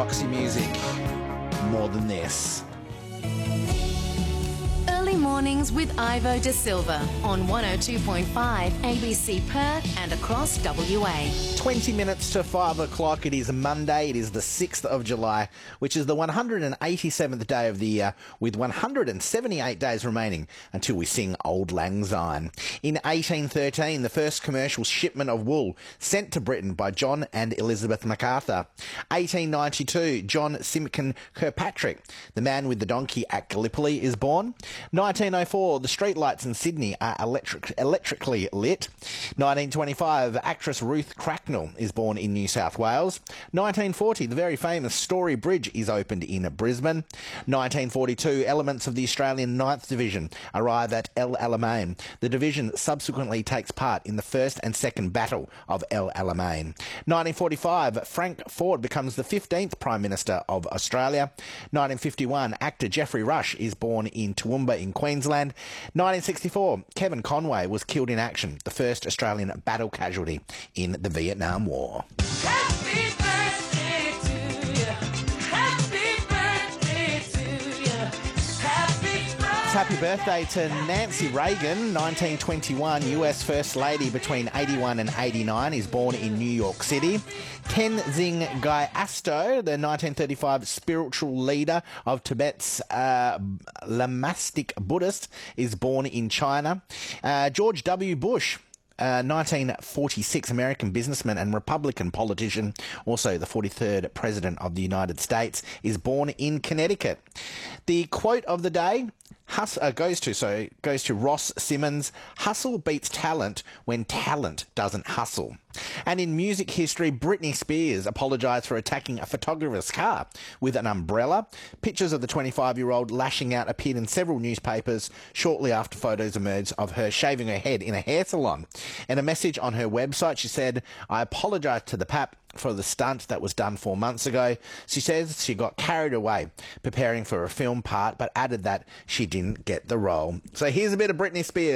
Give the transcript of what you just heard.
Roxy Music. More Than This. Early mornings with Ivo De Silva on 102.5 ABC Perth and across WA. 20 minutes to 5 o'clock. It is Monday. It is the 6th of July, which is the 187th day of the year, with 178 days remaining until we sing Auld Lang Syne. In 1813, the first commercial shipment of wool sent to Britain by John and Elizabeth MacArthur. 1892, John Simpkin Kirkpatrick, the man with the donkey at Gallipoli, is born. 1904, the streetlights in Sydney are electrically lit. 1925, actress Ruth Cracknell is born in New South Wales. 1940, the very famous Story Bridge is opened in Brisbane. 1942, elements of the Australian 9th Division arrive at El Alamein. The division subsequently takes part in the First and Second Battle of El Alamein. 1945, Frank Ford becomes the 15th Prime Minister of Australia. 1951, actor Geoffrey Rush is born in Toowoomba in Queensland. 1964, Kevin Conway was killed in action, the first Australian battle casualty in the Vietnam War. Happy birthday to you. Happy birthday to you. Happy birthday to Nancy Reagan, 1921 US First Lady between 81 and 89, is born in New York City. Tenzing Gyatso, the 1935 spiritual leader of Tibet's Lamastic Buddhist, is born in China. George W. Bush, 1946 American businessman and Republican politician, also the 43rd President of the United States, is born in Connecticut. The quote of the day goes to Ross Simmons: "Hustle beats talent when talent doesn't hustle." And in music history, Britney Spears apologised for attacking a photographer's car with an umbrella. Pictures of the 25-year-old lashing out appeared in several newspapers shortly after photos emerged of her shaving her head in a hair salon. In a message on her website, she said, "I apologise to the pap for the stunt that was done 4 months ago." She says she got carried away preparing for a film part, but added that she didn't get the role. So here's a bit of Britney Spears.